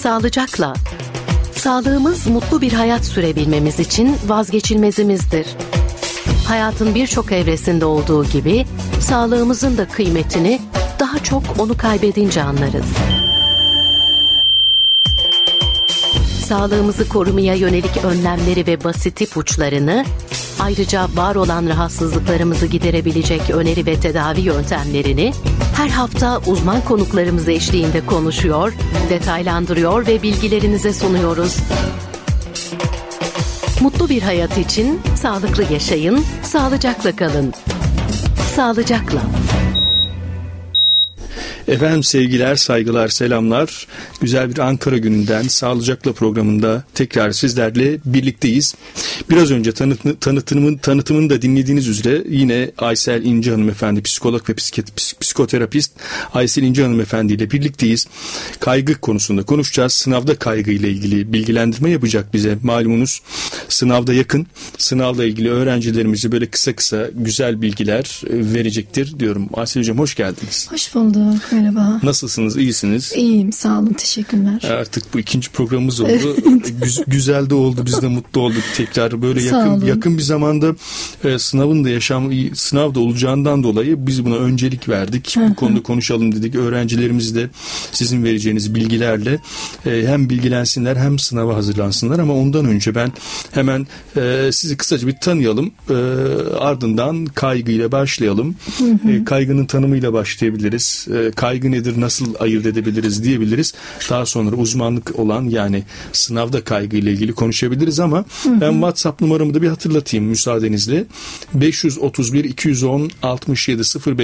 Sağlıcakla. Sağlığımız mutlu bir hayat sürebilmemiz için vazgeçilmezimizdir. Hayatın birçok evresinde olduğu gibi sağlığımızın da kıymetini daha çok onu kaybedince anlarız. Sağlığımızı korumaya yönelik önlemleri ve basit ipuçlarını, ayrıca var olan rahatsızlıklarımızı giderebilecek öneri ve tedavi yöntemlerini her hafta uzman konuklarımız eşliğinde konuşuyor, detaylandırıyor ve bilgilerinize sunuyoruz. Mutlu bir hayat için sağlıklı yaşayın, sağlıcakla kalın. Sağlıcakla. Efendim sevgiler, saygılar, selamlar. Güzel bir Ankara gününden Sağlıcakla programında tekrar sizlerle birlikteyiz. Biraz önce tanıtımını da dinlediğiniz üzere yine Aysel İnce hanımefendi, psikolog ve psikoterapist Aysel İnce hanımefendi ile birlikteyiz. Kaygı konusunda konuşacağız. Sınavda kaygı ile ilgili bilgilendirme yapacak bize. Malumunuz sınavda yakın. Sınavla ilgili öğrencilerimize böyle kısa güzel bilgiler verecektir diyorum. Aysel Hocam hoş geldiniz. Hoş bulduk. Merhaba. Nasılsınız? İyisiniz? İyiyim. Sağ olun. Teşekkürler. Artık bu ikinci programımız oldu. Güzel de oldu. Biz de mutlu olduk. Tekrar böyle yakın bir zamanda sınavda olacağından dolayı biz buna öncelik verdik. Bu konuda konuşalım dedik. Öğrencilerimiz de sizin vereceğiniz bilgilerle hem bilgilensinler hem sınava hazırlansınlar. Ama ondan önce ben hemen sizi kısaca bir tanıyalım. Ardından kaygıyla başlayalım. Kaygının tanımıyla başlayabiliriz. Kaygı nedir, nasıl ayırt edebiliriz diyebiliriz. Daha sonra uzmanlık olan yani sınavda kaygı ile ilgili konuşabiliriz ama ben WhatsApp numaramı da bir hatırlatayım müsaadenizle. 531 210 67 05